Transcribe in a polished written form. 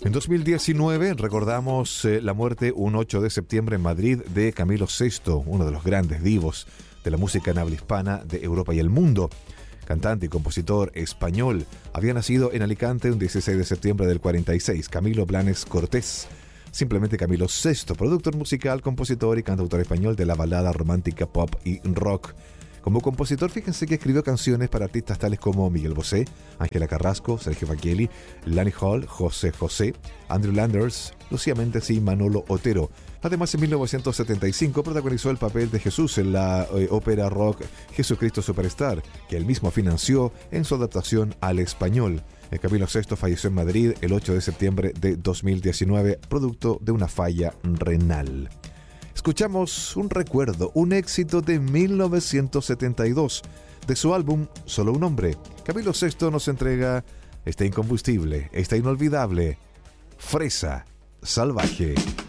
En 2019 recordamos la muerte un 8 de septiembre en Madrid de Camilo VI, uno de los grandes divos de la música en habla hispana de Europa y el mundo. Cantante y compositor español, había nacido en Alicante un 16 de septiembre del 46, Camilo Blanes Cortés, simplemente Camilo VI, productor musical, compositor y cantautor español de la balada romántica, pop y rock. Como compositor, fíjense que escribió canciones para artistas tales como Miguel Bosé, Ángela Carrasco, Sergio Bacchieli, Lani Hall, José José, Andrew Landers, Lucía Méndez y Manolo Otero. Además, en 1975 protagonizó el papel de Jesús en la ópera rock Jesucristo Superstar, que él mismo financió en su adaptación al español. Camilo VI falleció en Madrid el 8 de septiembre de 2019, producto de una falla renal. Escuchamos un recuerdo, un éxito de 1972. De su álbum Solo un hombre, Camilo VI nos entrega esta incombustible, esta inolvidable, Fresa Salvaje.